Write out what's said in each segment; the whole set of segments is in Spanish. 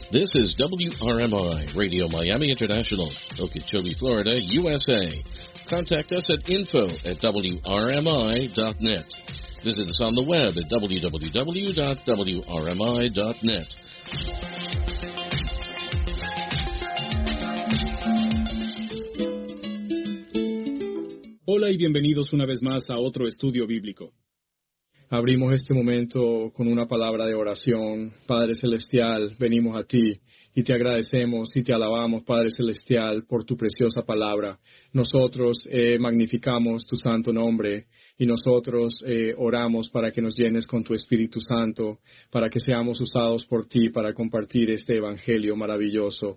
This is WRMI, Radio Miami International, Okeechobee, Florida, USA. Contact us at info@wrmi.net. Visit us on the web at www.wrmi.net. Hola y bienvenidos una vez más a otro estudio bíblico. Abrimos este momento con una palabra de oración. Padre Celestial, venimos a ti y te agradecemos y te alabamos, Padre Celestial, por tu preciosa palabra. Nosotros magnificamos tu santo nombre y nosotros oramos para que nos llenes con tu Espíritu Santo, para que seamos usados por ti para compartir este evangelio maravilloso.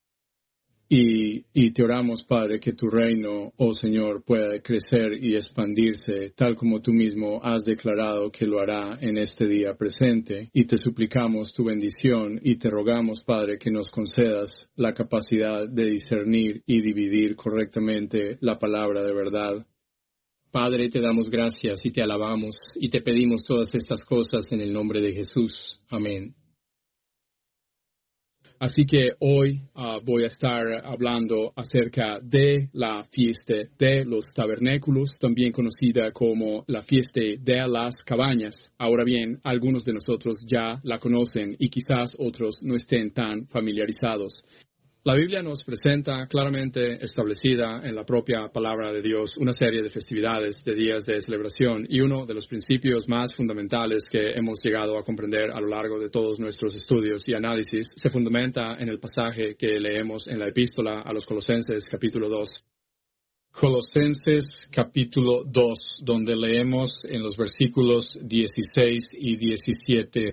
Y te oramos, Padre, que tu reino, oh Señor, pueda crecer y expandirse, tal como tú mismo has declarado que lo hará en este día presente. Y te suplicamos tu bendición y te rogamos, Padre, que nos concedas la capacidad de discernir y dividir correctamente la palabra de verdad. Padre, te damos gracias y te alabamos y te pedimos todas estas cosas en el nombre de Jesús. Amén. Así que hoy voy a estar hablando acerca de la fiesta de los tabernáculos, también conocida como la fiesta de las cabañas. Ahora bien, algunos de nosotros ya la conocen y quizás otros no estén tan familiarizados. La Biblia nos presenta claramente establecida en la propia palabra de Dios una serie de festividades, de días de celebración, y uno de los principios más fundamentales que hemos llegado a comprender a lo largo de todos nuestros estudios y análisis se fundamenta en el pasaje que leemos en la epístola a los Colosenses, capítulo 2. Colosenses, capítulo 2, donde leemos en los versículos 16 y 17.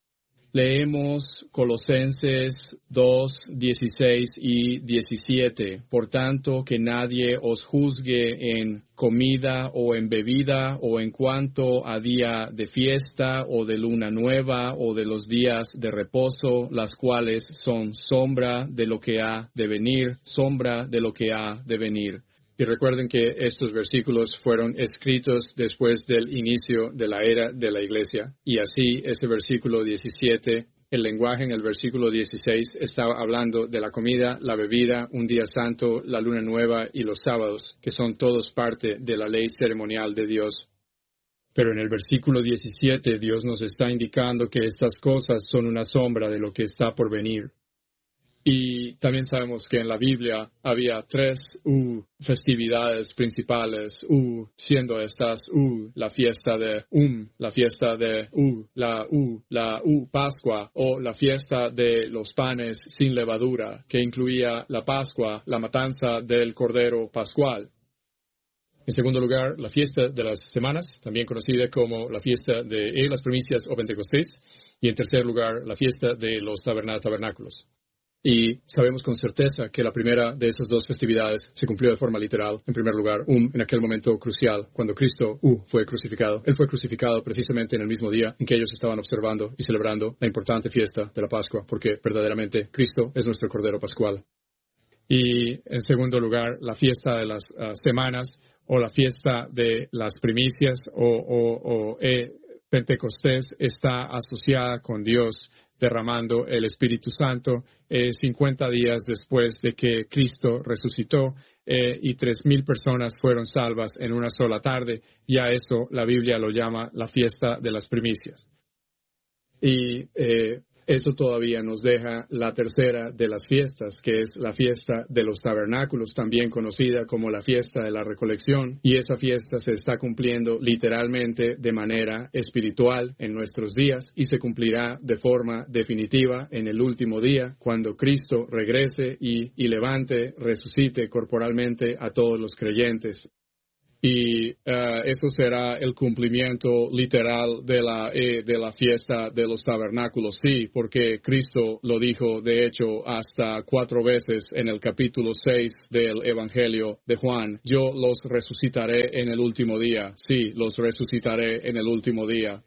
Leemos Colosenses 2, 16 y 17. Por tanto, que nadie os juzgue en comida o en bebida o en cuanto a día de fiesta o de luna nueva o de los días de reposo, las cuales son sombra de lo que ha de venir, sombra de lo que ha de venir. Y recuerden que estos versículos fueron escritos después del inicio de la era de la iglesia. Y así, este versículo 17, el lenguaje en el versículo 16 estaba hablando de la comida, la bebida, un día santo, la luna nueva y los sábados, que son todos parte de la ley ceremonial de Dios. Pero en el versículo 17, Dios nos está indicando que estas cosas son una sombra de lo que está por venir. Y también sabemos que en la Biblia había tres festividades principales, siendo estas la fiesta de la fiesta de la Pascua, o la fiesta de los panes sin levadura, que incluía la Pascua, la matanza del Cordero Pascual. En segundo lugar, la fiesta de las semanas, también conocida como la fiesta de las primicias o Pentecostés. Y en tercer lugar, la fiesta de los tabernáculos. Y sabemos con certeza que la primera de esas dos festividades se cumplió de forma literal. En primer lugar, en aquel momento crucial, cuando Cristo fue crucificado. Él fue crucificado precisamente en el mismo día en que ellos estaban observando y celebrando la importante fiesta de la Pascua, porque verdaderamente Cristo es nuestro Cordero Pascual. Y en segundo lugar, la fiesta de las semanas, o la fiesta de las primicias, o Pentecostés, está asociada con Dios derramando el Espíritu Santo 50 días después de que Cristo resucitó y 3,000 personas fueron salvas en una sola tarde. Y a eso la Biblia lo llama la fiesta de las primicias. Y eso todavía nos deja la tercera de las fiestas, que es la fiesta de los tabernáculos, también conocida como la fiesta de la recolección. Y esa fiesta se está cumpliendo literalmente de manera espiritual en nuestros días y se cumplirá de forma definitiva en el último día, cuando Cristo regrese y resucite corporalmente a todos los creyentes. Y eso será el cumplimiento literal de la fiesta de los tabernáculos, sí, porque Cristo lo dijo, de hecho, hasta 4 veces en el capítulo 6 del Evangelio de Juan. Yo los resucitaré en el último día, sí, los resucitaré en el último día.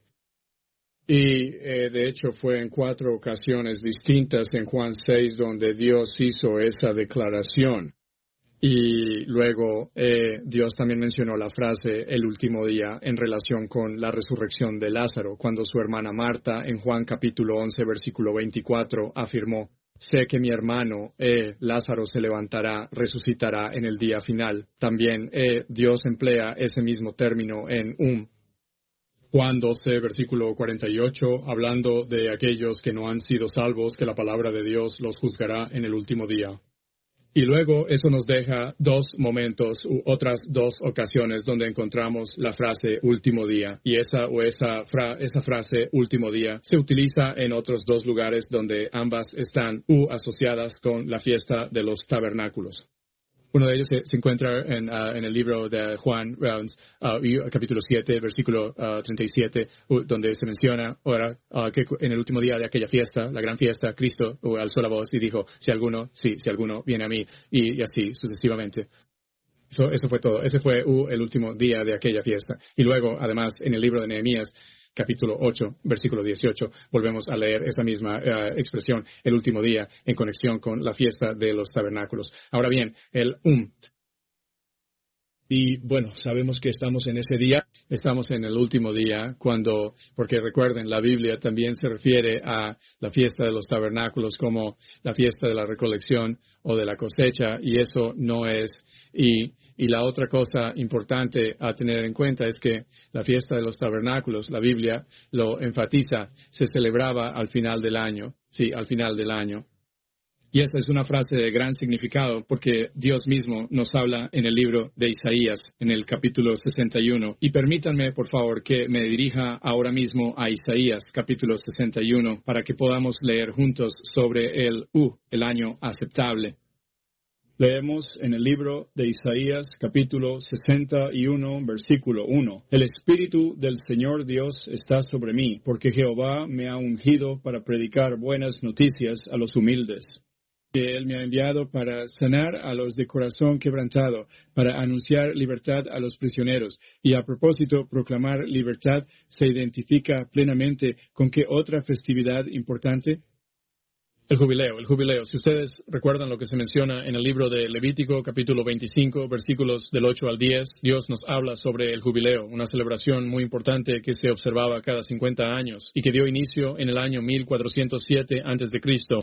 Y de hecho fue en 4 ocasiones distintas en Juan 6 donde Dios hizo esa declaración. Y luego Dios también mencionó la frase el último día en relación con la resurrección de Lázaro, cuando su hermana Marta en Juan capítulo 11 versículo 24 afirmó: Sé que mi hermano Lázaro se levantará, resucitará en el día final. También Dios emplea ese mismo término en Juan 12, versículo 48, hablando de aquellos que no han sido salvos, que la palabra de Dios los juzgará en el último día. Y luego eso nos deja dos momentos u otras dos ocasiones donde encontramos la frase último día. Y esa frase último día se utiliza en otros dos lugares donde ambas están asociadas con la fiesta de los tabernáculos. Uno de ellos se encuentra en el libro de Juan, capítulo 7, versículo 37, donde se menciona ahora que en el último día de aquella fiesta, la gran fiesta, Cristo alzó la voz y dijo, si alguno viene a mí, y así sucesivamente. Eso fue todo. Ese fue el último día de aquella fiesta. Y luego, además, en el libro de Nehemías, capítulo 8, versículo 18, volvemos a leer esa misma expresión, el último día, en conexión con la fiesta de los tabernáculos. Ahora bien, Y bueno, sabemos que estamos en ese día. Estamos en el último día porque recuerden, la Biblia también se refiere a la fiesta de los tabernáculos como la fiesta de la recolección o de la cosecha, y eso no es. Y la otra cosa importante a tener en cuenta es que la fiesta de los tabernáculos, la Biblia lo enfatiza, se celebraba al final del año. Sí, al final del año. Y esta es una frase de gran significado porque Dios mismo nos habla en el libro de Isaías, en el capítulo 61. Y permítanme, por favor, que me dirija ahora mismo a Isaías, capítulo 61, para que podamos leer juntos sobre el año aceptable. Leemos en el libro de Isaías, capítulo 61, versículo 1. El Espíritu del Señor Dios está sobre mí, porque Jehová me ha ungido para predicar buenas noticias a los humildes. Que Él me ha enviado para sanar a los de corazón quebrantado, para anunciar libertad a los prisioneros. Y a propósito, proclamar libertad se identifica plenamente con qué otra festividad importante. El jubileo. Si ustedes recuerdan lo que se menciona en el libro de Levítico, capítulo 25, versículos del 8 al 10, Dios nos habla sobre el jubileo, una celebración muy importante que se observaba cada 50 años y que dio inicio en el año 1407 a.C.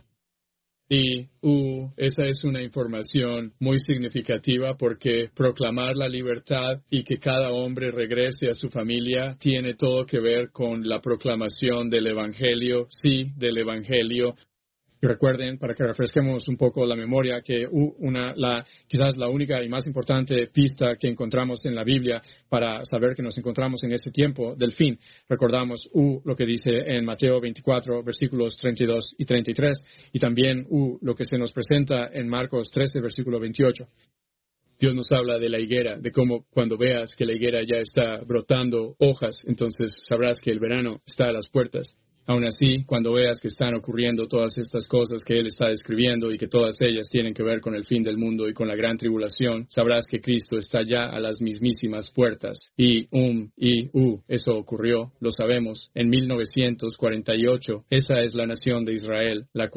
Y esa es una información muy significativa porque proclamar la libertad y que cada hombre regrese a su familia tiene todo que ver con la proclamación del Evangelio, del Evangelio. Recuerden, para que refresquemos un poco la memoria, que quizás la única y más importante pista que encontramos en la Biblia para saber que nos encontramos en ese tiempo del fin, recordamos lo que dice en Mateo 24, versículos 32 y 33, y también lo que se nos presenta en Marcos 13, versículo 28. Dios nos habla de la higuera, de cómo cuando veas que la higuera ya está brotando hojas, entonces sabrás que el verano está a las puertas. Aún así, cuando veas que están ocurriendo todas estas cosas que Él está describiendo y que todas ellas tienen que ver con el fin del mundo y con la gran tribulación, sabrás que Cristo está ya a las mismísimas puertas. Eso ocurrió, lo sabemos, en 1948. Esa es la nación de Israel, la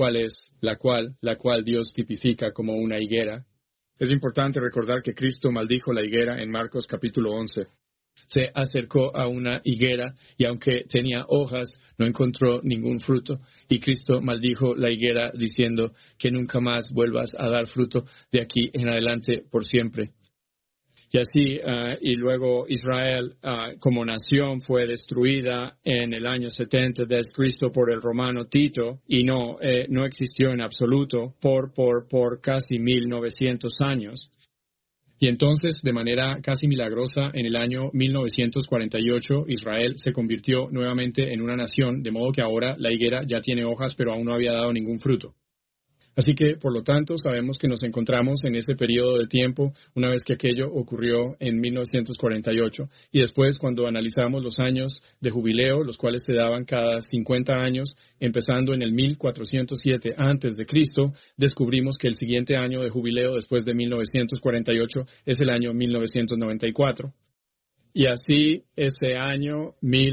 cual Dios tipifica como una higuera. Es importante recordar que Cristo maldijo la higuera en Marcos capítulo 11. Se acercó a una higuera y aunque tenía hojas, no encontró ningún fruto. Y Cristo maldijo la higuera diciendo que nunca más vuelvas a dar fruto de aquí en adelante por siempre. Y así, y luego Israel como nación fue destruida en el año 70 desde Cristo por el romano Tito y no existió en absoluto por casi 1900 años. Y entonces, de manera casi milagrosa, en el año 1948, Israel se convirtió nuevamente en una nación, de modo que ahora la higuera ya tiene hojas, pero aún no había dado ningún fruto. Así que, por lo tanto, sabemos que nos encontramos en ese periodo de tiempo una vez que aquello ocurrió en 1948. Y después, cuando analizamos los años de jubileo, los cuales se daban cada 50 años, empezando en el 1407 a.C., descubrimos que el siguiente año de jubileo después de 1948 es el año 1994. Y así, ese año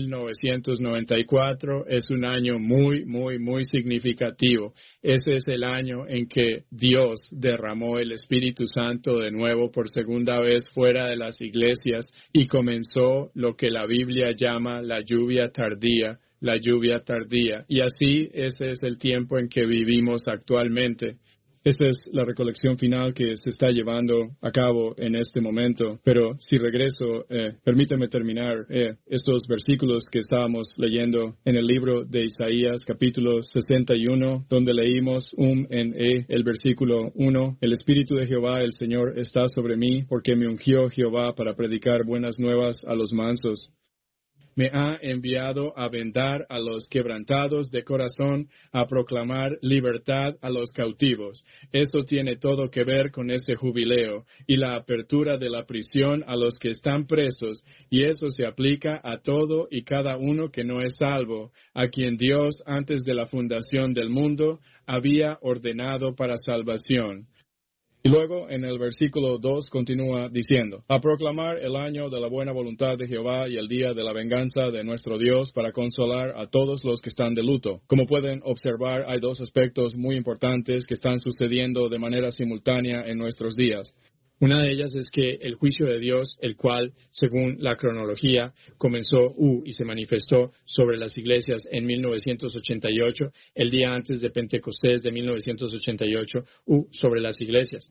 1994 es un año muy, muy, muy significativo. Ese es el año en que Dios derramó el Espíritu Santo de nuevo por segunda vez fuera de las iglesias y comenzó lo que la Biblia llama la lluvia tardía, la lluvia tardía. Y así ese es el tiempo en que vivimos actualmente. Esta es la recolección final que se está llevando a cabo en este momento. Pero si regreso, permítame terminar estos versículos que estábamos leyendo en el libro de Isaías, capítulo 61, donde leímos el versículo 1. El Espíritu de Jehová, el Señor, está sobre mí, porque me ungió Jehová para predicar buenas nuevas a los mansos. Me ha enviado a vendar a los quebrantados de corazón, a proclamar libertad a los cautivos. Eso tiene todo que ver con ese jubileo y la apertura de la prisión a los que están presos, y eso se aplica a todo y cada uno que no es salvo, a quien Dios antes de la fundación del mundo había ordenado para salvación. Y luego en el versículo 2 continúa diciendo, a proclamar el año de la buena voluntad de Jehová y el día de la venganza de nuestro Dios para consolar a todos los que están de luto. Como pueden observar, hay dos aspectos muy importantes que están sucediendo de manera simultánea en nuestros días. Una de ellas es que el juicio de Dios, el cual, según la cronología, comenzó y se manifestó sobre las iglesias en 1988, el día antes de Pentecostés de 1988, sobre las iglesias.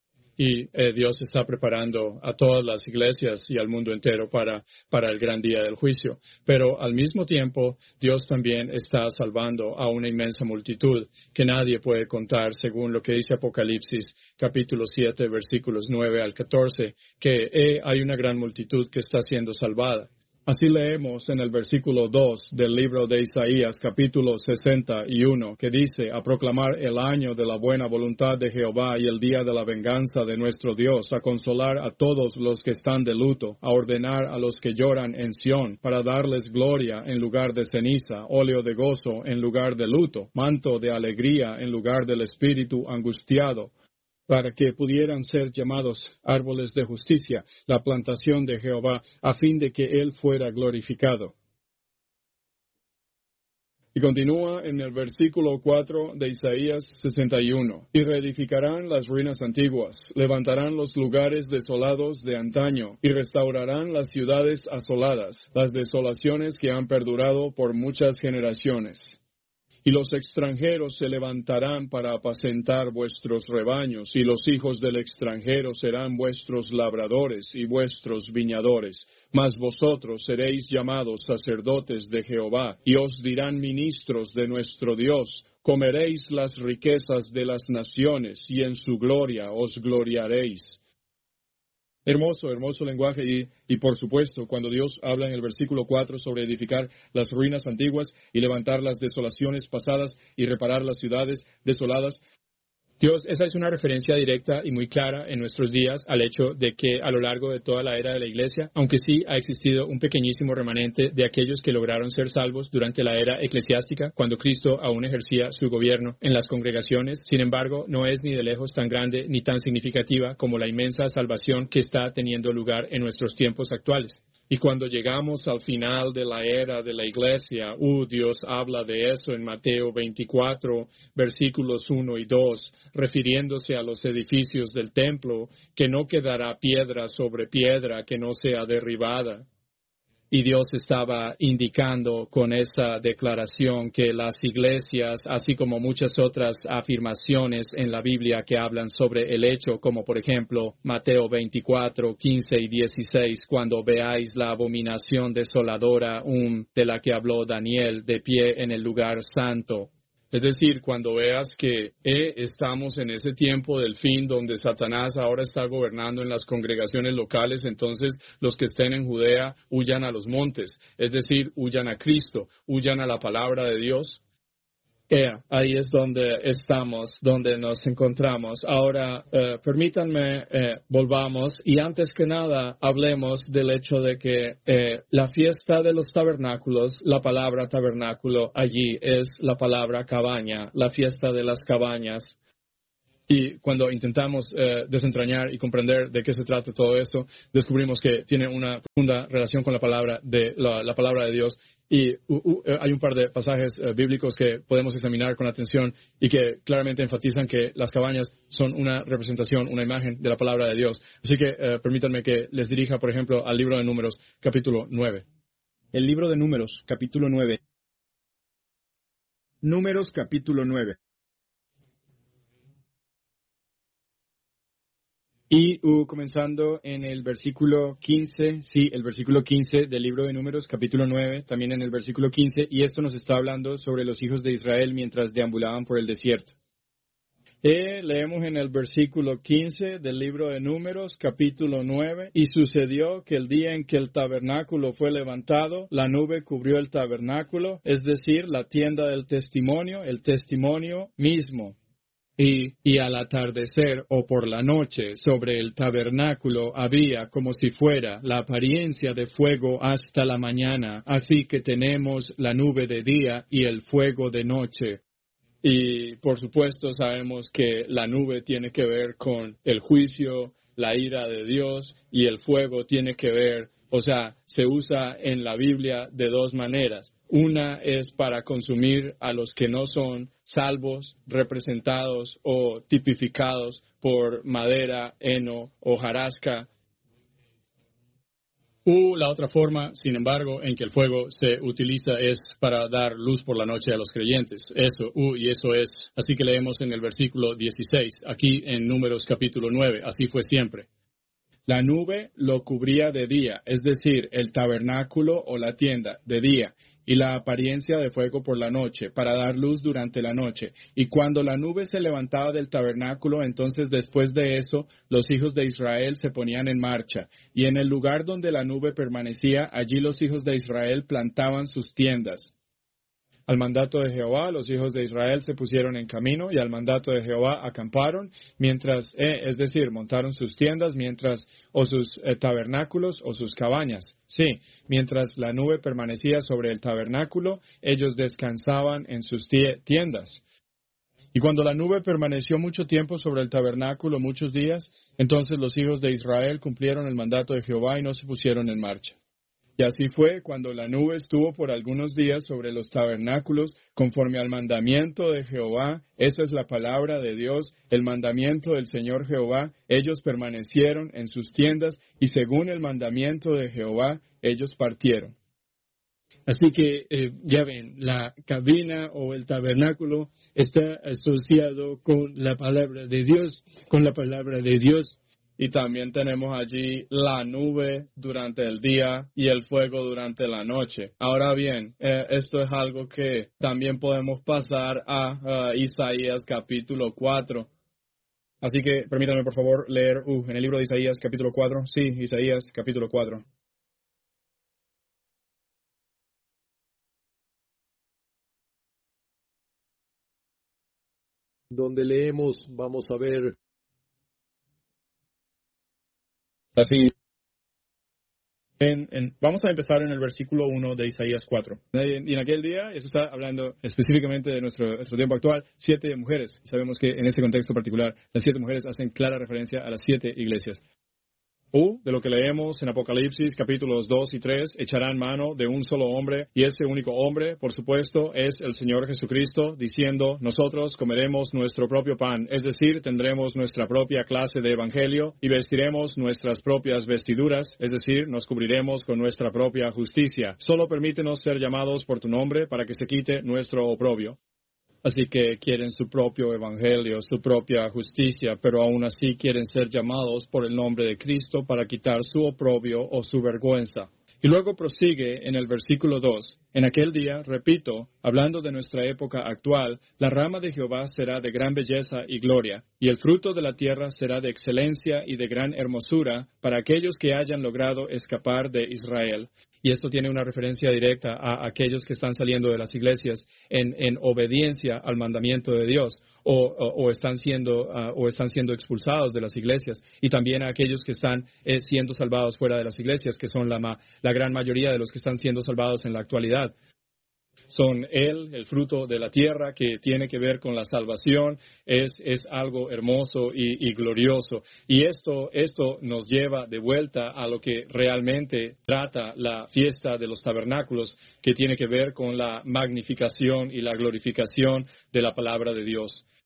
Y Dios está preparando a todas las iglesias y al mundo entero para el gran día del juicio. Pero al mismo tiempo, Dios también está salvando a una inmensa multitud que nadie puede contar, según lo que dice Apocalipsis, capítulo 7, versículos 9 al 14, que hay una gran multitud que está siendo salvada. Así leemos en el versículo 2 del libro de Isaías, capítulo 61, que dice, a proclamar el año de la buena voluntad de Jehová y el día de la venganza de nuestro Dios, a consolar a todos los que están de luto, a ordenar a los que lloran en Sión, para darles gloria en lugar de ceniza, óleo de gozo en lugar de luto, manto de alegría en lugar del espíritu angustiado, para que pudieran ser llamados árboles de justicia, la plantación de Jehová, a fin de que Él fuera glorificado. Y continúa en el versículo 4 de Isaías 61. Y reedificarán las ruinas antiguas, levantarán los lugares desolados de antaño, y restaurarán las ciudades asoladas, las desolaciones que han perdurado por muchas generaciones. Y los extranjeros se levantarán para apacentar vuestros rebaños, y los hijos del extranjero serán vuestros labradores y vuestros viñadores. Mas vosotros seréis llamados sacerdotes de Jehová, y os dirán ministros de nuestro Dios. Comeréis las riquezas de las naciones, y en su gloria os gloriaréis. Hermoso, hermoso lenguaje y por supuesto, cuando Dios habla en el versículo 4 sobre edificar las ruinas antiguas y levantar las desolaciones pasadas y reparar las ciudades desoladas, Dios, esa es una referencia directa y muy clara en nuestros días al hecho de que a lo largo de toda la era de la Iglesia, aunque sí ha existido un pequeñísimo remanente de aquellos que lograron ser salvos durante la era eclesiástica, cuando Cristo aún ejercía su gobierno en las congregaciones, sin embargo, no es ni de lejos tan grande ni tan significativa como la inmensa salvación que está teniendo lugar en nuestros tiempos actuales. Y cuando llegamos al final de la era de la Iglesia, Dios habla de eso en Mateo 24, versículos 1 y 2, refiriéndose a los edificios del templo, que no quedará piedra sobre piedra que no sea derribada. Y Dios estaba indicando con esa declaración que las iglesias, así como muchas otras afirmaciones en la Biblia que hablan sobre el hecho, como por ejemplo Mateo 24, 15 y 16, cuando veáis la abominación desoladora de la que habló Daniel de pie en el lugar santo. Es decir, cuando veas que estamos en ese tiempo del fin donde Satanás ahora está gobernando en las congregaciones locales, entonces los que estén en Judea huyan a los montes, es decir, huyan a Cristo, huyan a la palabra de Dios. Ahí es donde estamos, donde nos encontramos. Ahora, permítanme, volvamos y antes que nada hablemos del hecho de que la fiesta de los tabernáculos, la palabra tabernáculo allí es la palabra cabaña, la fiesta de las cabañas. Y cuando intentamos desentrañar y comprender de qué se trata todo esto, descubrimos que tiene una profunda relación con la palabra de la palabra de Dios. Y hay un par de pasajes bíblicos que podemos examinar con atención y que claramente enfatizan que las cabañas son una representación, una imagen de la palabra de Dios. Así que permítanme que les dirija, por ejemplo, al libro de Números, capítulo 9. El libro de Números, capítulo 9. Números capítulo 9. Y comenzando en el versículo 15, el versículo 15 del libro de Números, capítulo 9, también en el versículo 15, y esto nos está hablando sobre los hijos de Israel mientras deambulaban por el desierto. Leemos en el versículo 15 del libro de Números, capítulo 9, y sucedió que el día en que el tabernáculo fue levantado, la nube cubrió el tabernáculo, es decir, la tienda del testimonio, el testimonio mismo. Y al atardecer o por la noche sobre el tabernáculo había como si fuera la apariencia de fuego hasta la mañana, así que tenemos la nube de día y el fuego de noche. Y por supuesto sabemos que la nube tiene que ver con el juicio, la ira de Dios, y el fuego tiene que ver, se usa en la Biblia de dos maneras. Una es para consumir a los que no son salvos, representados o tipificados por madera, heno o hojarasca. La otra forma, sin embargo, en que el fuego se utiliza es para dar luz por la noche a los creyentes. Y eso es. Así que leemos en el versículo 16, aquí en Números capítulo 9, así fue siempre. La nube lo cubría de día, es decir, el tabernáculo o la tienda de día, y la apariencia de fuego por la noche, para dar luz durante la noche. Y cuando la nube se levantaba del tabernáculo, entonces después de eso, los hijos de Israel se ponían en marcha. Y en el lugar donde la nube permanecía, allí los hijos de Israel plantaban sus tiendas. Al mandato de Jehová, los hijos de Israel se pusieron en camino, y al mandato de Jehová acamparon, montaron sus tiendas, o sus tabernáculos, o sus cabañas. Sí, mientras la nube permanecía sobre el tabernáculo, ellos descansaban en sus tiendas. Y cuando la nube permaneció mucho tiempo sobre el tabernáculo, muchos días, entonces los hijos de Israel cumplieron el mandato de Jehová y no se pusieron en marcha. Y así fue cuando la nube estuvo por algunos días sobre los tabernáculos, conforme al mandamiento de Jehová. Esa es la palabra de Dios, el mandamiento del Señor Jehová. Ellos permanecieron en sus tiendas y según el mandamiento de Jehová, ellos partieron. Así que ya ven, la cabina o el tabernáculo está asociado con la palabra de Dios, Y también tenemos allí la nube durante el día y el fuego durante la noche. Ahora bien, esto es algo que también podemos pasar a Isaías capítulo 4. Así que permítanme por favor leer en el libro de Isaías capítulo 4. Sí, Isaías capítulo 4. Donde leemos, vamos a ver. Así, vamos a empezar en el versículo 1 de Isaías 4. Y en aquel día, eso está hablando específicamente de nuestro tiempo actual, 7 mujeres. Sabemos que en este contexto particular, las 7 mujeres hacen clara referencia a las 7 iglesias. De lo que leemos en Apocalipsis capítulos 2 y 3, echarán mano de un solo hombre, y ese único hombre, por supuesto, es el Señor Jesucristo, diciendo, nosotros comeremos nuestro propio pan, es decir, tendremos nuestra propia clase de evangelio, y vestiremos nuestras propias vestiduras, es decir, nos cubriremos con nuestra propia justicia. Solo permítenos ser llamados por tu nombre para que se quite nuestro oprobio. Así que quieren su propio evangelio, su propia justicia, pero aún así quieren ser llamados por el nombre de Cristo para quitar su oprobio o su vergüenza. Y luego prosigue en el versículo 2. En aquel día, repito, hablando de nuestra época actual, la rama de Jehová será de gran belleza y gloria, y el fruto de la tierra será de excelencia y de gran hermosura para aquellos que hayan logrado escapar de Israel. Y esto tiene una referencia directa a aquellos que están saliendo de las iglesias en obediencia al mandamiento de Dios o están siendo expulsados de las iglesias, y también a aquellos que están siendo salvados fuera de las iglesias, que son la gran mayoría de los que están siendo salvados en la actualidad. Son el fruto de la tierra, que tiene que ver con la salvación, es algo hermoso y glorioso. Y esto nos lleva de vuelta a lo que realmente trata la fiesta de los tabernáculos, que tiene que ver con la magnificación y la glorificación de la palabra de Dios.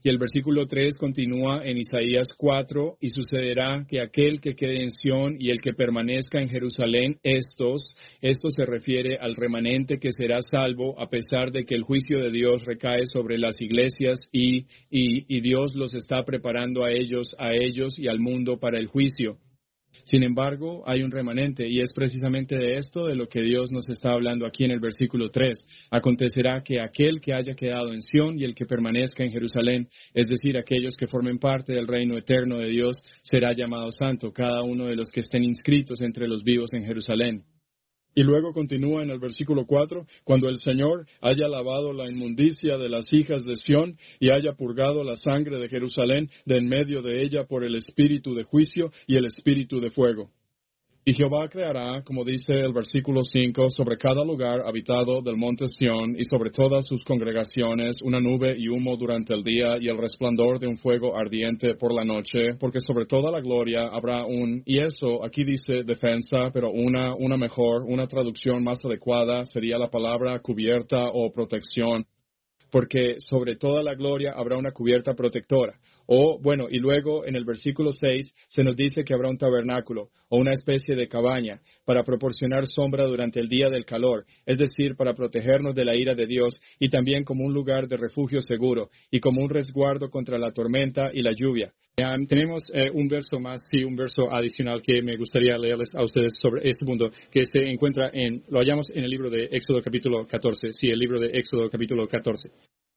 Y el versículo 3 continúa en Isaías 4, y sucederá que aquel que quede en Sión y el que permanezca en Jerusalén, esto se refiere al remanente que será salvo a pesar de que el juicio de Dios recae sobre las iglesias y Dios los está preparando a ellos y al mundo para el juicio. Sin embargo, hay un remanente, y es precisamente de esto de lo que Dios nos está hablando aquí en el versículo 3. Acontecerá que aquel que haya quedado en Sión y el que permanezca en Jerusalén, es decir, aquellos que formen parte del reino eterno de Dios, será llamado santo, cada uno de los que estén inscritos entre los vivos en Jerusalén. Y luego continúa en el versículo 4, cuando el Señor haya lavado la inmundicia de las hijas de Sión y haya purgado la sangre de Jerusalén de en medio de ella por el espíritu de juicio y el espíritu de fuego. Y Jehová creará, como dice el versículo 5, sobre cada lugar habitado del monte Sión y sobre todas sus congregaciones una nube y humo durante el día y el resplandor de un fuego ardiente por la noche, porque sobre toda la gloria habrá y eso aquí dice defensa, pero una mejor, una traducción más adecuada sería la palabra cubierta o protección, porque sobre toda la gloria habrá una cubierta protectora. Y luego en el versículo 6 se nos dice que habrá un tabernáculo o una especie de cabaña para proporcionar sombra durante el día del calor, es decir, para protegernos de la ira de Dios y también como un lugar de refugio seguro y como un resguardo contra la tormenta y la lluvia. Tenemos un verso adicional que me gustaría leerles a ustedes sobre este punto, que se encuentra lo hallamos en el libro de Éxodo capítulo 14. Sí, el libro de Éxodo capítulo 14.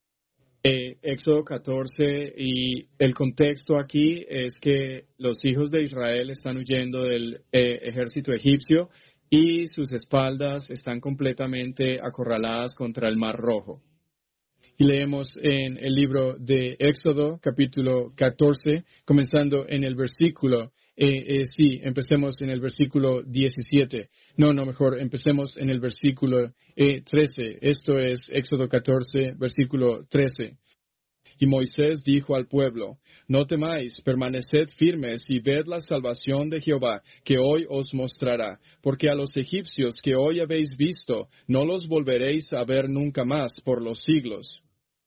Éxodo 14, y el contexto aquí es que los hijos de Israel están huyendo del ejército egipcio y sus espaldas están completamente acorraladas contra el Mar Rojo. Y leemos en el libro de Éxodo capítulo 14, comenzando en el versículo, empecemos en el versículo 17. Empecemos en el versículo 13. Esto es Éxodo 14, versículo 13. Y Moisés dijo al pueblo: No temáis, permaneced firmes y ved la salvación de Jehová, que hoy os mostrará, porque a los egipcios que hoy habéis visto, no los volveréis a ver nunca más por los siglos.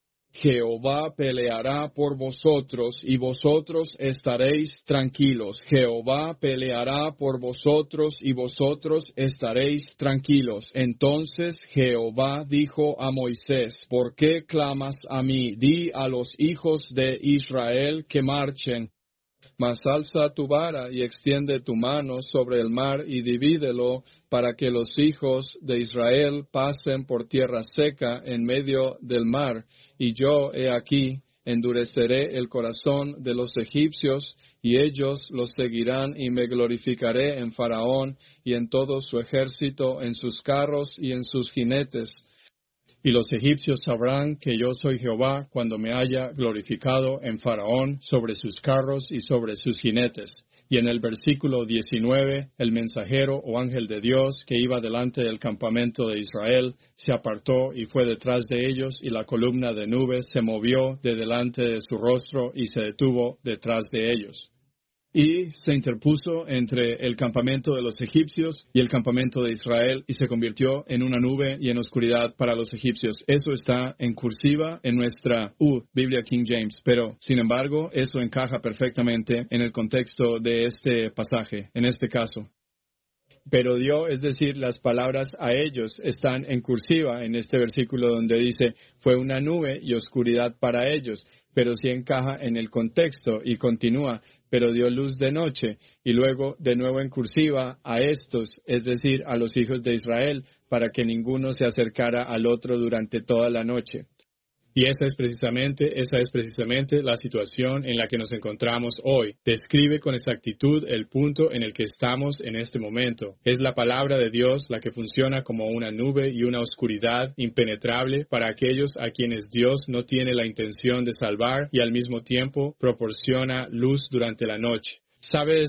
Jehová peleará por vosotros, y vosotros estaréis tranquilos. Jehová peleará por vosotros, y vosotros estaréis tranquilos. Entonces Jehová dijo a Moisés: ¿Por qué clamas a mí? Di a los hijos de Israel que marchen. Mas alza tu vara y extiende tu mano sobre el mar y divídelo, para que los hijos de Israel pasen por tierra seca en medio del mar. Y yo, he aquí, endureceré el corazón de los egipcios, y ellos los seguirán, y me glorificaré en Faraón y en todo su ejército, en sus carros y en sus jinetes. Y los egipcios sabrán que yo soy Jehová cuando me haya glorificado en Faraón, sobre sus carros y sobre sus jinetes. Y en el versículo 19, el mensajero o ángel de Dios que iba delante del campamento de Israel se apartó y fue detrás de ellos, y la columna de nubes se movió de delante de su rostro y se detuvo detrás de ellos. Y se interpuso entre el campamento de los egipcios y el campamento de Israel, y se convirtió en una nube y en oscuridad para los egipcios. Eso está en cursiva en nuestra Biblia King James, pero sin embargo eso encaja perfectamente en el contexto de este pasaje, en este caso. Pero dio, es decir, las palabras a ellos están en cursiva en este versículo donde dice: fue una nube y oscuridad para ellos, pero sí encaja en el contexto y continúa: pero dio luz de noche, y luego de nuevo en cursiva a estos, es decir, a los hijos de Israel, para que ninguno se acercara al otro durante toda la noche. Y esa es precisamente la situación en la que nos encontramos hoy. Describe con exactitud el punto en el que estamos en este momento. Es la palabra de Dios la que funciona como una nube y una oscuridad impenetrable para aquellos a quienes Dios no tiene la intención de salvar, y al mismo tiempo proporciona luz durante la noche. Sabes,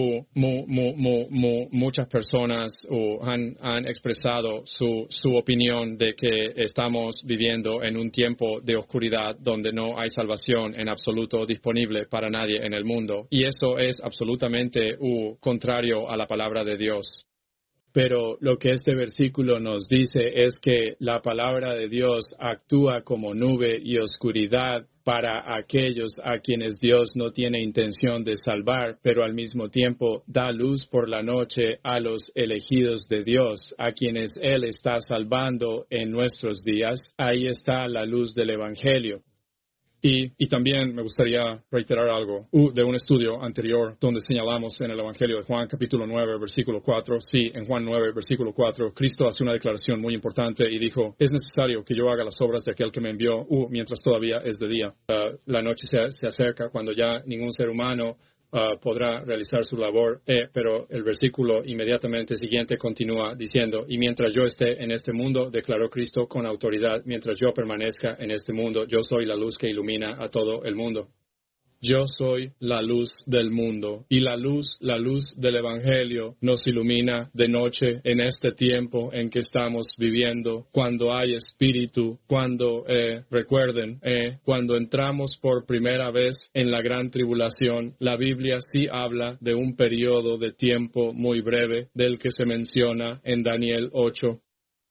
muchas personas han expresado su opinión de que estamos viviendo en un tiempo de oscuridad donde no hay salvación en absoluto disponible para nadie en el mundo. Y eso es absolutamente contrario a la palabra de Dios. Pero lo que este versículo nos dice es que la palabra de Dios actúa como nube y oscuridad para aquellos a quienes Dios no tiene intención de salvar, pero al mismo tiempo da luz por la noche a los elegidos de Dios, a quienes Él está salvando en nuestros días. Ahí está la luz del Evangelio. Y también me gustaría reiterar algo de un estudio anterior donde señalamos en el Evangelio de Juan, capítulo 9, versículo 4. Sí, en Juan 9, versículo 4, Cristo hace una declaración muy importante y dijo, es necesario que yo haga las obras de aquel que me envió mientras todavía es de día. La noche se acerca cuando ya ningún ser humano podrá realizar su labor, pero el versículo inmediatamente siguiente continúa diciendo, y mientras yo esté en este mundo, declaró Cristo con autoridad, mientras yo permanezca en este mundo, yo soy la luz que ilumina a todo el mundo. Yo soy la luz del mundo y la luz del Evangelio nos ilumina de noche en este tiempo en que estamos viviendo, cuando hay espíritu, cuando, recuerden, cuando entramos por primera vez en la gran tribulación, la Biblia sí habla de un periodo de tiempo muy breve del que se menciona en Daniel 8.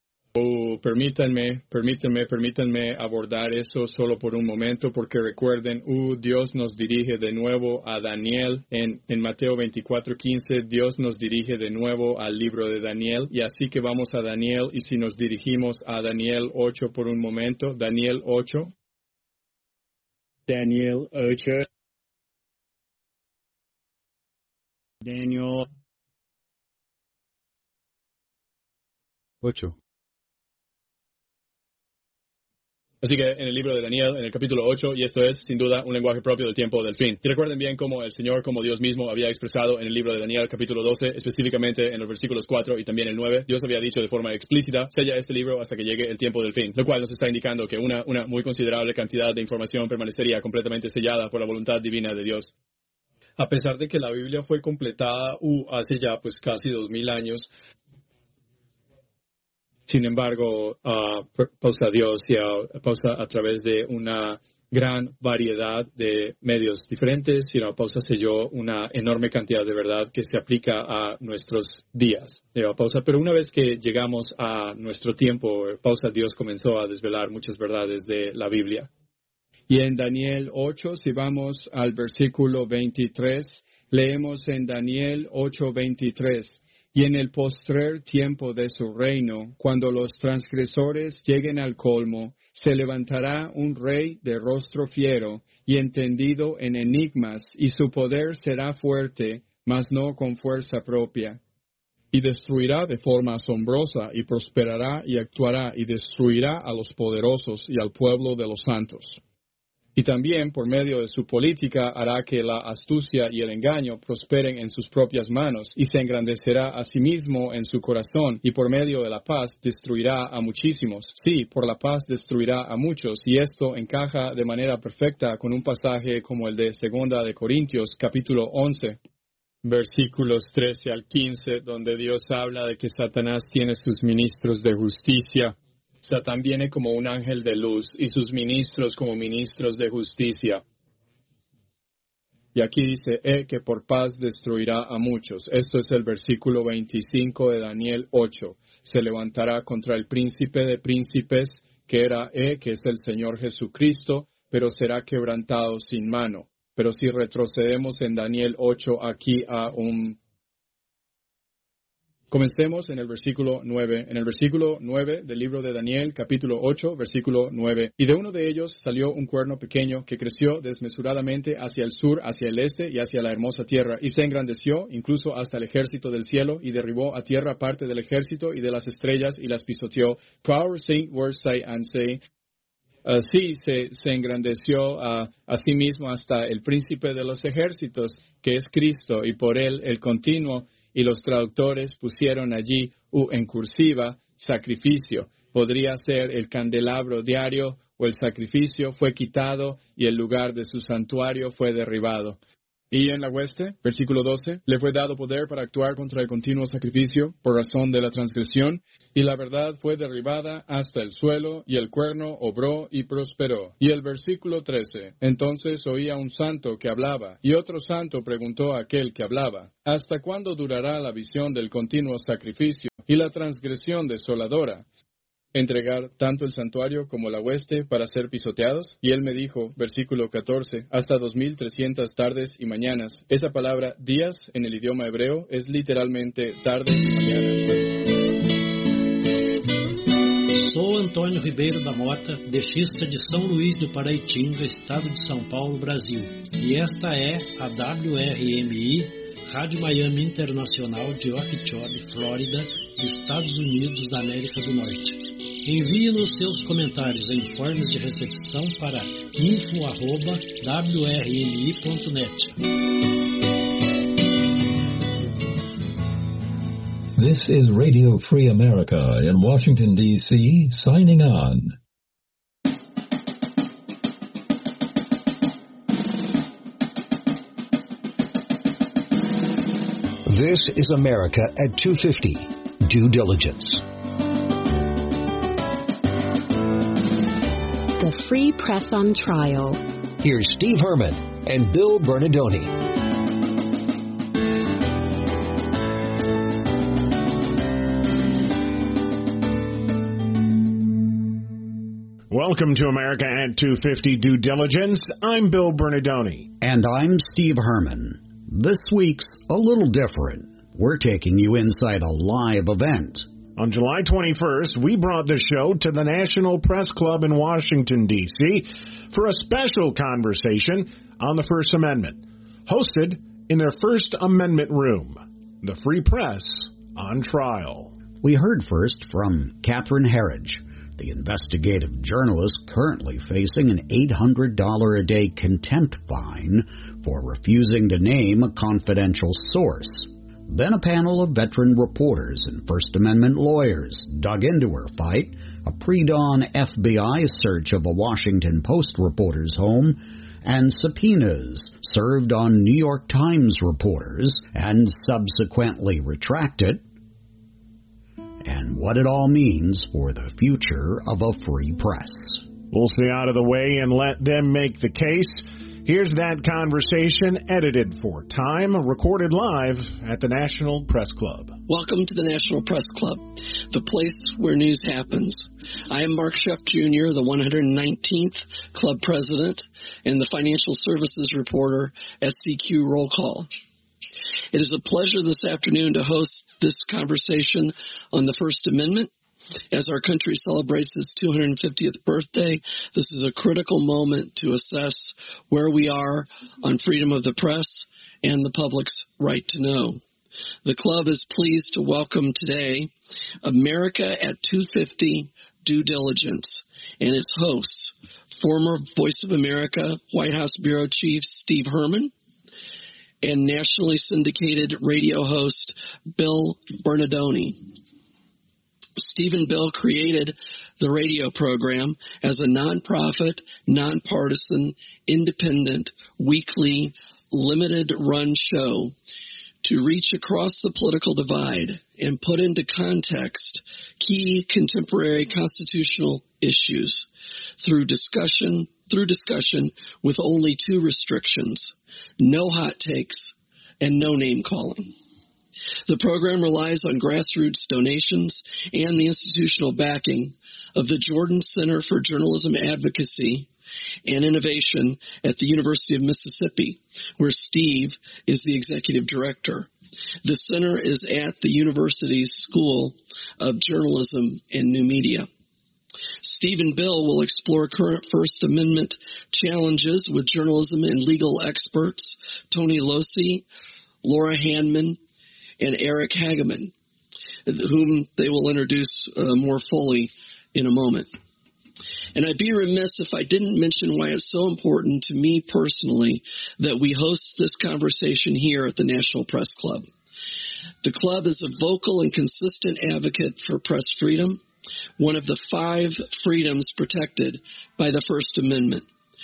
Permítanme abordar eso solo por un momento, porque recuerden, Dios nos dirige de nuevo a Daniel. En Mateo 24:15, Dios nos dirige de nuevo al libro de Daniel, y así que vamos a Daniel, y si nos dirigimos a Daniel 8 por un momento, Daniel 8. Daniel 8. Daniel 8. Así que en el libro de Daniel, en el capítulo 8, y esto es, sin duda, un lenguaje propio del tiempo del fin. Y recuerden bien cómo el Señor, como Dios mismo, había expresado en el libro de Daniel, capítulo 12, específicamente en los versículos 4 y también el 9, Dios había dicho de forma explícita, sella este libro hasta que llegue el tiempo del fin, lo cual nos está indicando que una muy considerable cantidad de información permanecería completamente sellada por la voluntad divina de Dios. A pesar de que la Biblia fue completada hace ya pues casi 2000 años, sin embargo, pausa Dios y pausa a través de una gran variedad de medios diferentes, y pausa selló una enorme cantidad de verdad que se aplica a nuestros días. Pausa, pero una vez que llegamos a nuestro tiempo, pausa Dios comenzó a desvelar muchas verdades de la Biblia. Y en Daniel 8, si vamos al versículo 23, leemos en Daniel 8:23. Y en el postrer tiempo de su reino, cuando los transgresores lleguen al colmo, se levantará un rey de rostro fiero y entendido en enigmas, y su poder será fuerte, mas no con fuerza propia. Y destruirá de forma asombrosa, y prosperará y actuará, y destruirá a los poderosos y al pueblo de los santos. Y también, por medio de su política, hará que la astucia y el engaño prosperen en sus propias manos, y se engrandecerá a sí mismo en su corazón, y por medio de la paz destruirá a muchísimos. Sí, por la paz destruirá a muchos, y esto encaja de manera perfecta con un pasaje como el de 2 de Corintios, capítulo 11. Versículos 13 al 15, donde Dios habla de que Satanás tiene sus ministros de justicia. Satán viene como un ángel de luz y sus ministros como ministros de justicia. Y aquí dice, que por paz destruirá a muchos. Esto es el versículo 25 de Daniel 8. Se levantará contra el príncipe de príncipes, que era que es el Señor Jesucristo, pero será quebrantado sin mano. Pero si retrocedemos en Daniel 8 aquí Comencemos en el versículo 9. En el versículo 9 del libro de Daniel, capítulo 8, versículo 9. Y de uno de ellos salió un cuerno pequeño que creció desmesuradamente hacia el sur, hacia el este y hacia la hermosa tierra, y se engrandeció incluso hasta el ejército del cielo, y derribó a tierra parte del ejército y de las estrellas, y las pisoteó. Power sing, words say and say. Sí, se engrandeció a sí mismo hasta el príncipe de los ejércitos, que es Cristo, y por él el continuo. Y los traductores pusieron allí, en cursiva, sacrificio. Podría ser el candelabro diario, o el sacrificio fue quitado y el lugar de su santuario fue derribado. Y en la hueste, versículo 12, le fue dado poder para actuar contra el continuo sacrificio por razón de la transgresión, y la verdad fue derribada hasta el suelo, y el cuerno obró y prosperó. Y el versículo 13, entonces oía un santo que hablaba, y otro santo preguntó a aquel que hablaba, ¿hasta cuándo durará la visión del continuo sacrificio y la transgresión desoladora? ¿Entregar tanto el santuario como la hueste para ser pisoteados? Y él me dijo, versículo 14, hasta 2300 tardes y mañanas. Esa palabra días en el idioma hebreo es literalmente tardes y mañanas. Sou Antônio Ribeiro da Mota, dexista de São Luís do Paraitinga, estado de São Paulo, Brasil. E esta é a WRMI, Rádio Miami Internacional de Okeechobee, Flórida, Estados Unidos da América do Norte. Envie-nos seus comentários em formas de recepção para info@wrmi.net. This is Radio Free America in Washington, D.C., signing on. This is America at 250. Due diligence. The Free Press on Trial. Here's Steve Herman and Bill Bernardoni. Welcome to America at 250 Due Diligence. I'm Bill Bernardoni. And I'm Steve Herman. This week's a little different. We're taking you inside a live event. On July 21st, we brought the show to the National Press Club in Washington, D.C. for a special conversation on the First Amendment, hosted in their First Amendment room, the Free Press on Trial. We heard first from Catherine Herridge, the investigative journalist currently facing an $800 a day contempt fine for refusing to name a confidential source. Then a panel of veteran reporters and First Amendment lawyers dug into her fight, a pre-dawn FBI search of a Washington Post reporter's home, and subpoenas served on New York Times reporters and subsequently retracted, and what it all means for the future of a free press. We'll stay out of the way and let them make the case. Here's that conversation edited for time, recorded live at the National Press Club. Welcome to the National Press Club, the place where news happens. I am Mark Sheff Jr., the 119th club president and the financial services reporter at CQ Roll Call. It is a pleasure this afternoon to host this conversation on the First Amendment. As our country celebrates its 250th birthday, this is a critical moment to assess where we are on freedom of the press and the public's right to know. The club is pleased to welcome today America at 250 Due Diligence and its hosts, former Voice of America White House Bureau Chief Steve Herman and nationally syndicated radio host Bill Bernardoni. Steve and Bill created the radio program as a nonprofit, nonpartisan, independent, weekly, limited-run show to reach across the political divide and put into context key contemporary constitutional issues through discussion with only two restrictions: no hot takes and no name-calling. The program relies on grassroots donations and the institutional backing of the Jordan Center for Journalism Advocacy and Innovation at the University of Mississippi, where Steve is the executive director. The center is at the university's School of Journalism and New Media. Steve and Bill will explore current First Amendment challenges with journalism and legal experts Tony Losey, Laura Handman, and Eric Hageman, whom they will introduce more fully in a moment. And I'd be remiss if I didn't mention why it's so important to me personally that we host this conversation here at the National Press Club. The club is a vocal and consistent advocate for press freedom, one of the 5 freedoms protected by the First Amendment.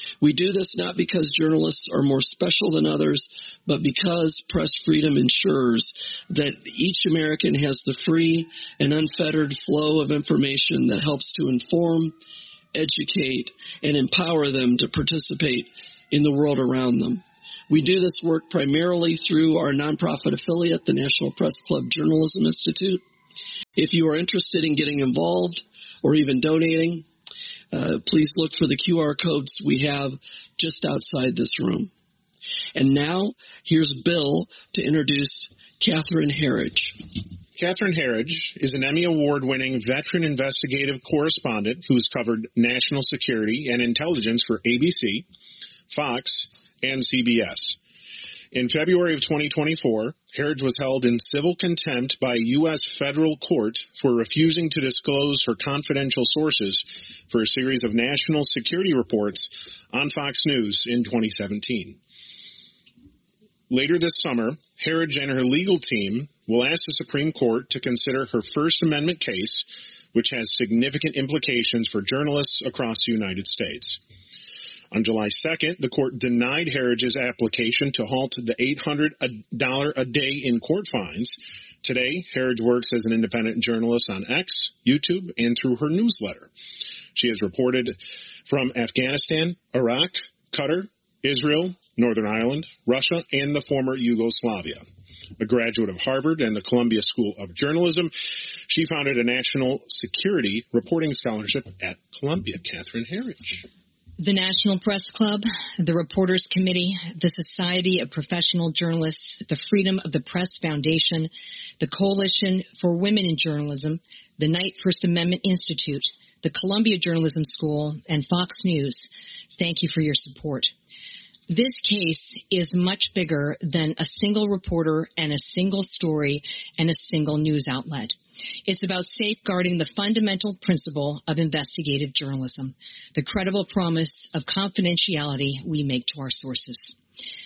We do this not because journalists are more special than others, but because press freedom ensures that each American has the free and unfettered flow of information that helps to inform, educate, and empower them to participate in the world around them. We do this work primarily through our nonprofit affiliate, the National Press Club Journalism Institute. If you are interested in getting involved or even donating, please look for the QR codes we have just outside this room. And now, here's Bill to introduce Catherine Herridge. Catherine Herridge is an Emmy Award-winning veteran investigative correspondent who has covered national security and intelligence for ABC, Fox, and CBS. In February of 2024, Herridge was held in civil contempt by a U.S. federal court for refusing to disclose her confidential sources for a series of national security reports on Fox News in 2017. Later this summer, Herridge and her legal team will ask the Supreme Court to consider her First Amendment case, which has significant implications for journalists across the United States. On July 2nd, the court denied Herridge's application to halt the $800 a day in court fines. Today, Herridge works as an independent journalist on X, YouTube, and through her newsletter. She has reported from Afghanistan, Iraq, Qatar, Israel, Northern Ireland, Russia, and the former Yugoslavia. A graduate of Harvard and the Columbia School of Journalism, she founded a national security reporting scholarship at Columbia. Catherine Herridge. The National Press Club, the Reporters Committee, the Society of Professional Journalists, the Freedom of the Press Foundation, the Coalition for Women in Journalism, the Knight First Amendment Institute, the Columbia Journalism School, and Fox News. Thank you for your support. This case is much bigger than a single reporter and a single story and a single news outlet. It's about safeguarding the fundamental principle of investigative journalism, the credible promise of confidentiality we make to our sources.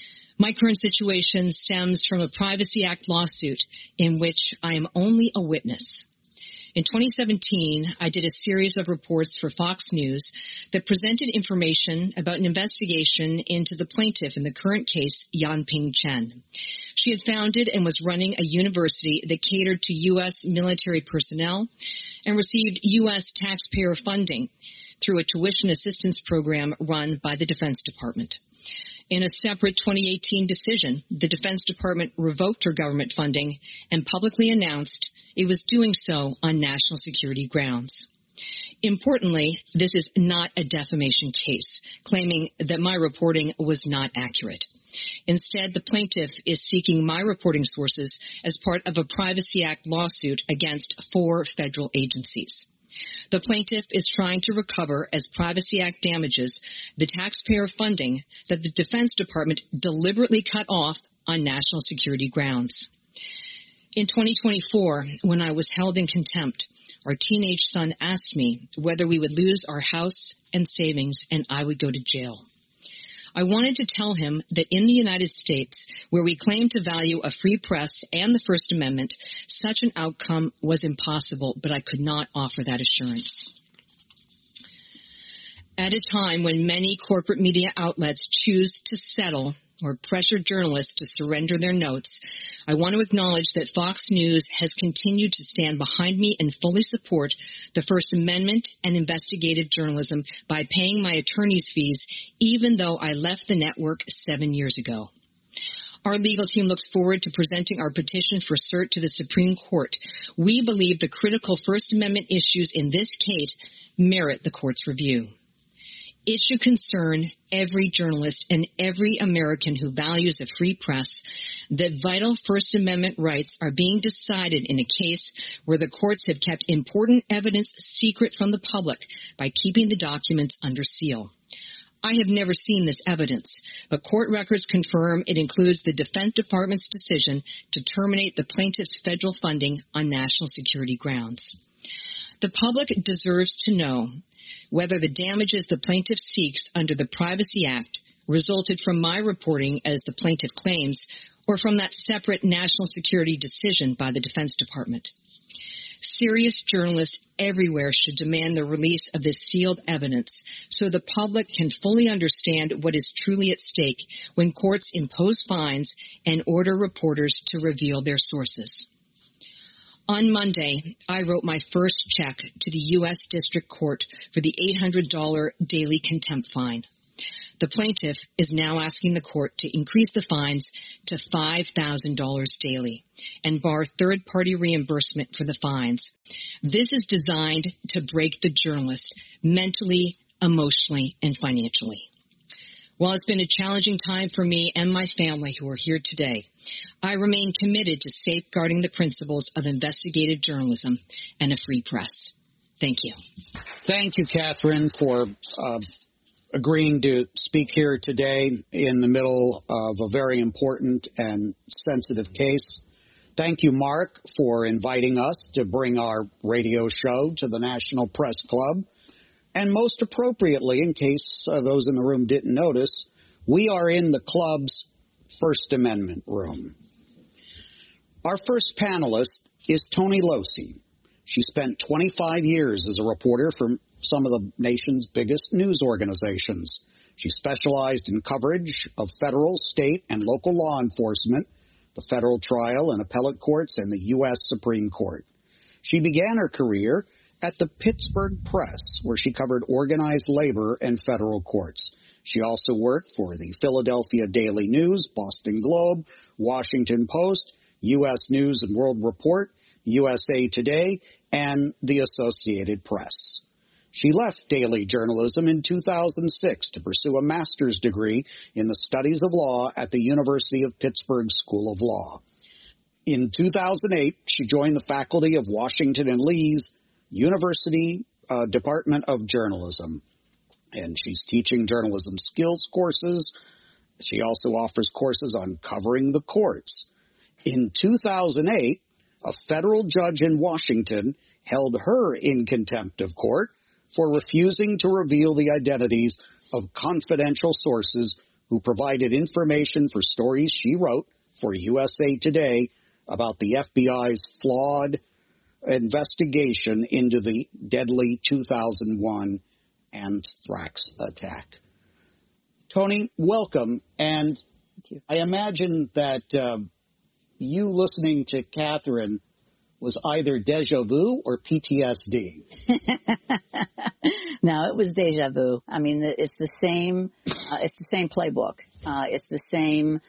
My current situation stems from a Privacy Act lawsuit in which I am only a witness. In 2017, I did a series of reports for Fox News that presented information about an investigation into the plaintiff in the current case, Yanping Chen. She had founded and was running a university that catered to U.S. military personnel and received U.S. taxpayer funding through a tuition assistance program run by the Defense Department. In a separate 2018 decision, the Defense Department revoked her government funding and publicly announced it was doing so on national security grounds. Importantly, this is not a defamation case, claiming that my reporting was not accurate. Instead, the plaintiff is seeking my reporting sources as part of a Privacy Act lawsuit against 4 federal agencies. The plaintiff is trying to recover as Privacy Act damages the taxpayer funding that the Defense Department deliberately cut off on national security grounds. In 2024, when I was held in contempt, our teenage son asked me whether we would lose our house and savings and I would go to jail. I wanted to tell him that in the United States, where we claim to value a free press and the First Amendment, such an outcome was impossible, but I could not offer that assurance. At a time when many corporate media outlets choose to settle or pressure journalists to surrender their notes, I want to acknowledge that Fox News has continued to stand behind me and fully support the First Amendment and investigative journalism by paying my attorney's fees, even though I left the network 7 years ago. Our legal team looks forward to presenting our petition for cert to the Supreme Court. We believe the critical First Amendment issues in this case merit the court's review. It should concern every journalist and every American who values a free press that vital First Amendment rights are being decided in a case where the courts have kept important evidence secret from the public by keeping the documents under seal. I have never seen this evidence, but court records confirm it includes the Defense Department's decision to terminate the plaintiff's federal funding on national security grounds. The public deserves to know whether the damages the plaintiff seeks under the Privacy Act resulted from my reporting, as the plaintiff claims, or from that separate national security decision by the Defense Department. Serious journalists everywhere should demand the release of this sealed evidence so the public can fully understand what is truly at stake when courts impose fines and order reporters to reveal their sources. On Monday, I wrote my first check to the U.S. District Court for the $800 daily contempt fine. The plaintiff is now asking the court to increase the fines to $5,000 daily and bar third-party reimbursement for the fines. This is designed to break the journalist mentally, emotionally, and financially. While it's been a challenging time for me and my family who are here today, I remain committed to safeguarding the principles of investigative journalism and a free press. Thank you. Thank you, Catherine, for agreeing to speak here today in the middle of a very important and sensitive case. Thank you, Mark, for inviting us to bring our radio show to the National Press Club. And most appropriately, in case those in the room didn't notice, we are in the club's First Amendment room. Our first panelist is Toni Losey. She spent 25 years as a reporter for some of the nation's biggest news organizations. She specialized in coverage of federal, state, and local law enforcement, the federal trial and appellate courts, and the U.S. Supreme Court. She began her career at the Pittsburgh Press, where she covered organized labor and federal courts. She also worked for the Philadelphia Daily News, Boston Globe, Washington Post, U.S. News and World Report, USA Today, and the Associated Press. She left daily journalism in 2006 to pursue a master's degree in the studies of law at the University of Pittsburgh School of Law. In 2008, she joined the faculty of Washington and Lee's University Department of Journalism, and she's teaching journalism skills courses. She also offers courses on covering the courts. In 2008, a federal judge in Washington held her in contempt of court for refusing to reveal the identities of confidential sources who provided information for stories she wrote for USA Today about the FBI's flawed investigation into the deadly 2001 anthrax attack. Toni, welcome. And thank you. I imagine that you listening to Catherine was either deja vu or PTSD. No, it was deja vu. I mean, it's the same playbook. It's the same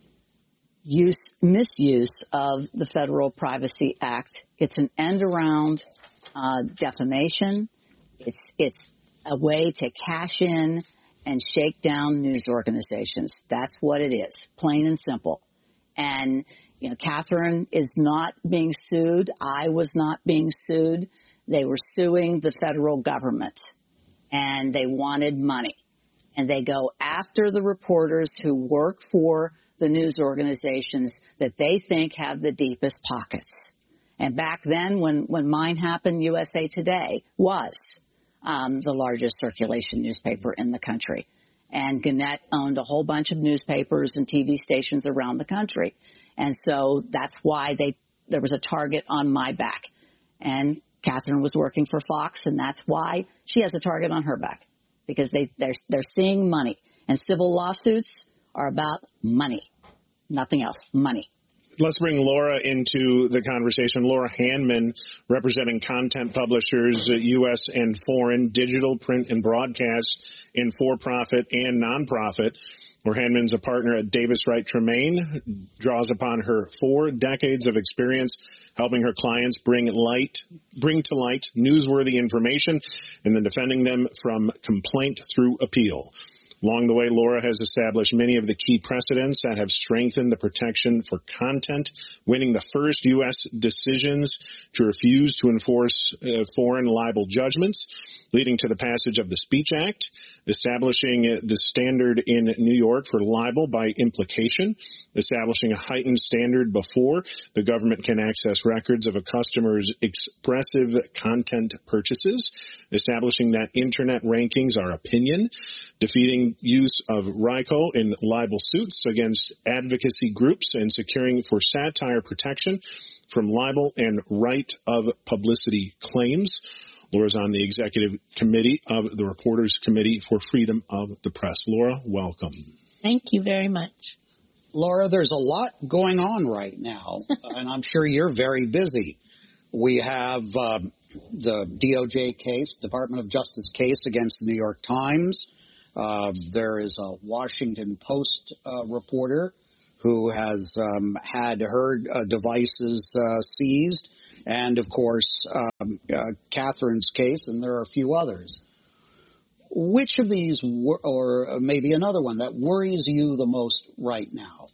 misuse of the Federal Privacy Act. It's an end around defamation. It's a way to cash in and shake down news organizations. That's what it is, plain and simple. And, you know, Catherine is not being sued. I was not being sued. They were suing the federal government, and they wanted money. And they go after the reporters who work for the news organizations that they think have the deepest pockets. And back then, when mine happened, USA Today was the largest circulation newspaper in the country. And Gannett owned a whole bunch of newspapers and TV stations around the country. And so that's why there was a target on my back. And Catherine was working for Fox, and that's why she has a target on her back, because they're seeing money. And civil lawsuits are about money, nothing else, money. Let's bring Laura into the conversation. Laura Handman, representing content publishers, U.S. and foreign, digital, print, and broadcast, in for-profit and nonprofit. Laura Handman's a partner at Davis Wright Tremaine, draws upon her 4 decades of experience helping her clients bring to light newsworthy information and then defending them from complaint through appeal. Along the way, Laura has established many of the key precedents that have strengthened the protection for content, winning the first U.S. decisions to refuse to enforce foreign libel judgments, leading to the passage of the Speech Act, establishing the standard in New York for libel by implication, establishing a heightened standard before the government can access records of a customer's expressive content purchases, establishing that Internet rankings are opinion, defeating prohibiting use of RICO in libel suits against advocacy groups and securing for satire protection from libel and right of publicity claims. Laura's on the executive committee of the Reporters Committee for Freedom of the Press. Laura, welcome. Thank you very much. Laura, there's a lot going on right now, and I'm sure you're very busy. We have the DOJ case, Department of Justice case against the New York Times. There is a Washington Post reporter who has had her devices seized, and, of course, Catherine's case, and there are a few others. Which of these, or maybe another one, that worries you the most right now?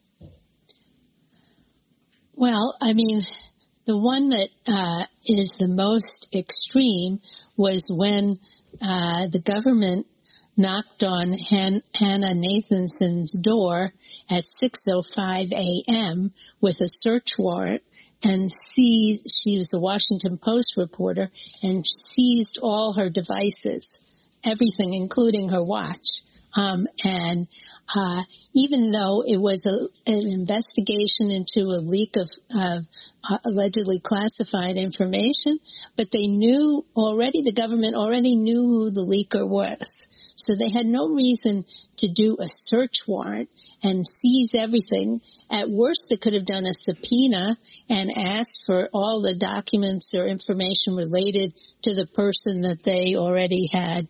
Well, I mean, the one that is the most extreme was when the government knocked on Hannah Nathanson's door at 6:05 a.m. with a search warrant and seized, she was a Washington Post reporter, and seized all her devices, everything, including her watch. And even though it was an investigation into a leak of allegedly classified information, but they knew already, the government already knew who the leaker was. So they had no reason to do a search warrant and seize everything. At worst, they could have done a subpoena and asked for all the documents or information related to the person that they already had,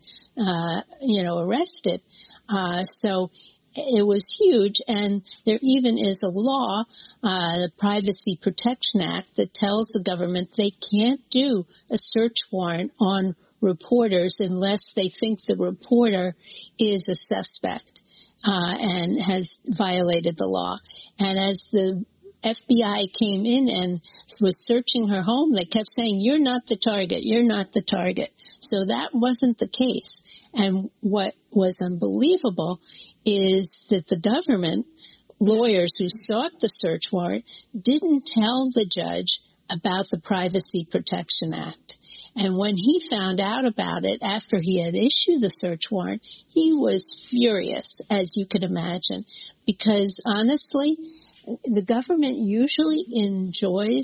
arrested. So it was huge, and there even is a law, the Privacy Protection Act, that tells the government they can't do a search warrant on reporters unless they think the reporter is a suspect and has violated the law. And as the FBI came in and was searching her home, they kept saying, "You're not the target, you're not the target." So that wasn't the case. And what was unbelievable is that the government lawyers who sought the search warrant didn't tell the judge about the Privacy Protection Act. And when he found out about it after he had issued the search warrant, he was furious, as you could imagine, because honestly, the government usually enjoys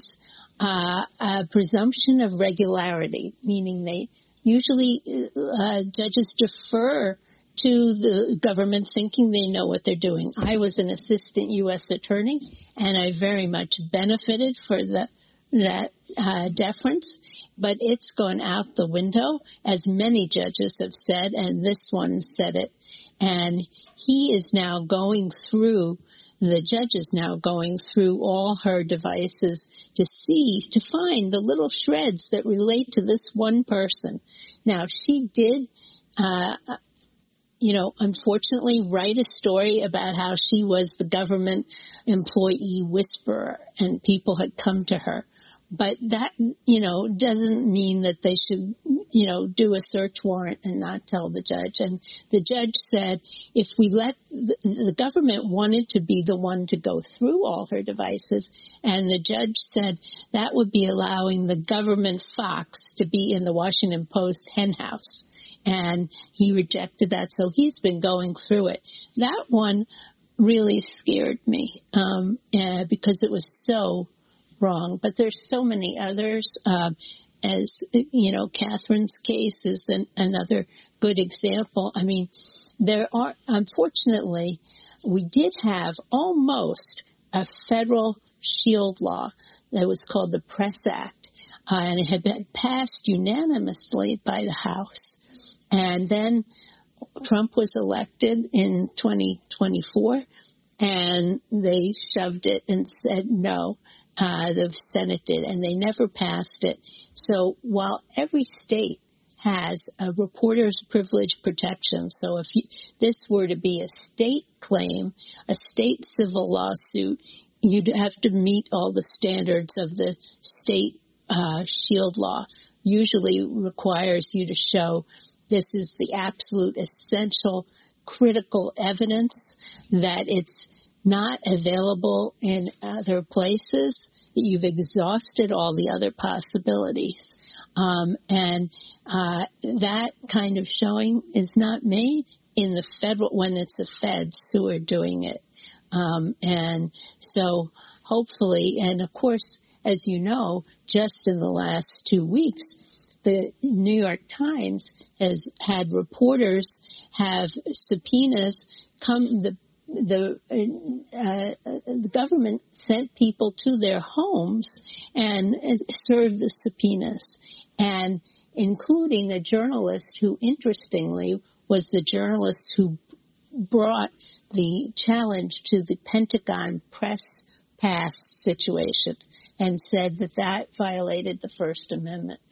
a presumption of regularity, meaning they usually judges defer to the government thinking they know what they're doing. I was an assistant U.S. attorney, and I very much benefited for that deference, but it's gone out the window, as many judges have said, and this one said it. And he is now going through, the judge is now going through all her devices to find the little shreds that relate to this one person. Now, she did, unfortunately write a story about how she was the government employee whisperer and people had come to her. But that, doesn't mean that they should, do a search warrant and not tell the judge. And the judge said if we let the government wanted to be the one to go through all her devices, and the judge said that would be allowing the government fox to be in the Washington Post henhouse. And he rejected that. So he's been going through it. That one really scared me because it was so wrong. But there's so many others. As Catherine's case is another good example. I mean, there are, unfortunately, we did have almost a federal shield law that was called the Press Act, and it had been passed unanimously by the House. And then Trump was elected in 2024, and they shoved it and said no. The Senate did, and they never passed it. So while every state has a reporter's privilege protection, so if this were to be a state claim, a state civil lawsuit, you'd have to meet all the standards of the state shield law. Usually requires you to show this is the absolute essential critical evidence that it's not available in other places, that you've exhausted all the other possibilities. And that kind of showing is not made in the federal, when it's the feds who are doing it. And so hopefully, and of course, as you know, just in the last 2 weeks, the New York Times has had reporters have subpoenas come. The government sent people to their homes and served the subpoenas, and including a journalist who, interestingly, was the journalist who brought the challenge to the Pentagon press pass situation and said that violated the First Amendment.